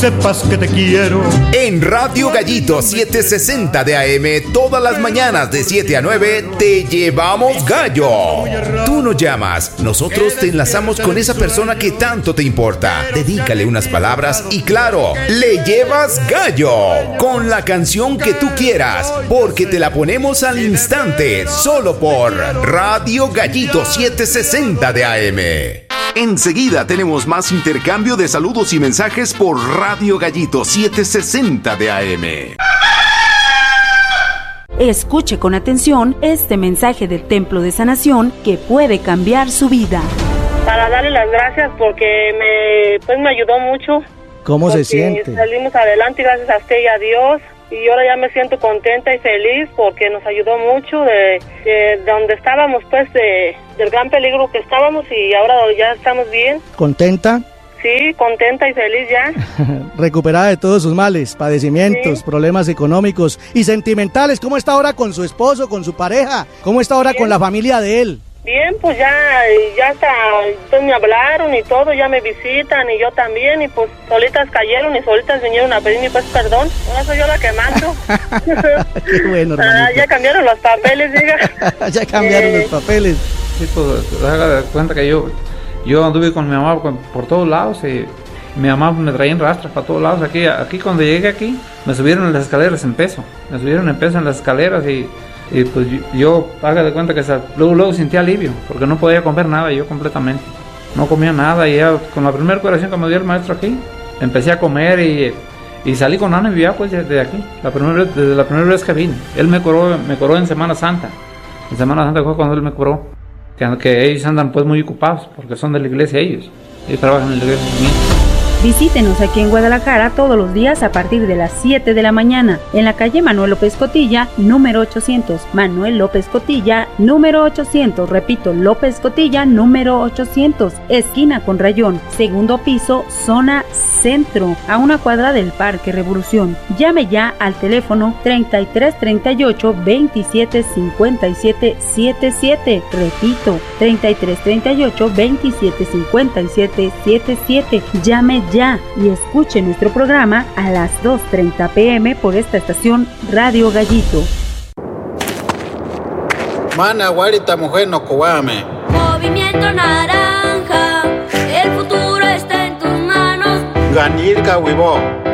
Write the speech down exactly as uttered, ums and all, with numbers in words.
Sepas que te quiero. En Radio Gallito setecientos sesenta de A M, todas las mañanas de siete a nueve, te llevamos gallo. Tú nos llamas, nosotros te enlazamos con esa persona que tanto te importa. Dedícale unas palabras y claro, le llevas gallo con la canción que tú quieras, porque te la ponemos al instante, solo por Radio Gallito setecientos sesenta de A M. Enseguida tenemos más intercambio de saludos y mensajes por Radio Gallito setecientos sesenta de A M. Escuche con atención este mensaje del Templo de Sanación que puede cambiar su vida. Para darle las gracias porque me, pues me ayudó mucho. ¿Cómo se siente? Salimos adelante gracias a usted y a Dios. Y ahora ya me siento contenta y feliz porque nos ayudó mucho de, de, de donde estábamos, pues, de, del gran peligro que estábamos, y ahora ya estamos bien. ¿Contenta? Sí, contenta y feliz ya. Recuperada de todos sus males, padecimientos, sí, problemas económicos y sentimentales. ¿Cómo está ahora con su esposo, con su pareja? ¿Cómo está ahora bien con la familia de él? Bien, pues ya, ya hasta, pues me hablaron y todo, ya me visitan y yo también, y pues solitas cayeron y solitas vinieron a pedirme pues perdón. Ahora soy yo la que mando. Qué bueno, ah, ya cambiaron los papeles, diga. Ya cambiaron eh. los papeles. Sí, pues haga de cuenta que yo, yo anduve con mi mamá por todos lados y mi mamá me traía en rastras para todos lados. Aquí, aquí cuando llegué aquí, me subieron en las escaleras en peso, me subieron en peso en las escaleras y... Y pues yo, yo haga de cuenta que luego, luego sentí alivio, porque no podía comer nada yo completamente. No comía nada y ya con la primera curación que me dio el maestro aquí, empecé a comer y, y salí con Ana Vivía pues de aquí, la primera, desde la primera vez que vine. Él me curó, me curó en Semana Santa. En Semana Santa fue cuando él me curó. Que, que ellos andan pues muy ocupados, porque son de la iglesia ellos. Ellos trabajan en la iglesia también. Visítenos aquí en Guadalajara todos los días a partir de las siete de la mañana en la calle Manuel López Cotilla, número ochocientos. Manuel López Cotilla, número ochocientos. Repito, López Cotilla, número ochocientos. Esquina con Rayón, segundo piso, zona centro, a una cuadra del Parque Revolución. Llame ya al teléfono treinta y tres treinta y ocho veintisiete cincuenta y siete setenta y siete. Repito, treinta y tres treinta y ocho veintisiete cincuenta y siete setenta y siete. Llame ya y escuche nuestro programa a las dos treinta pm por esta estación Radio Gallito. Mana guarita mujer no coame. Movimiento Naranja, el futuro está en tus manos. Ganirka Huibo.